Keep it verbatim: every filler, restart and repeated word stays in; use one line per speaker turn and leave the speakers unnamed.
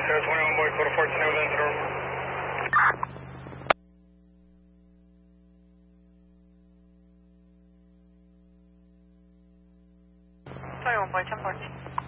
Sierra twenty-one Boy, Code fourteen, within zero.
twenty-one Boy, ten fourteen.